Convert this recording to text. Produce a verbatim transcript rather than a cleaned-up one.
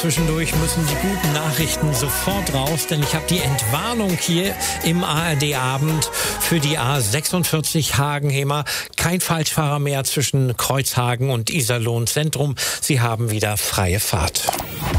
Zwischendurch müssen die guten Nachrichten sofort raus, denn ich habe die Entwarnung hier im A R D-Abend für die A sechsundvierzig Hagen-Hemer. Kein Falschfahrer mehr zwischen Kreuzhagen und Iserlohn Zentrum. Sie haben wieder freie Fahrt.